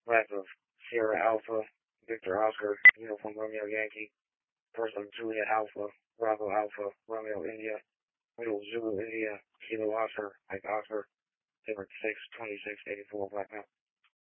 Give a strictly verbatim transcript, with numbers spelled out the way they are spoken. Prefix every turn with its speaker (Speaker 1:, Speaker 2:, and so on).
Speaker 1: Flag of Sierra Alpha, Victor Oscar, Uniform Romeo Yankee, First of Juliet Alpha, Bravo Alpha, Romeo India, Middle Zulu India, Kilo Oscar, Mike Oscar, Favorite six, twenty-six, eighty-four, Black Mountain.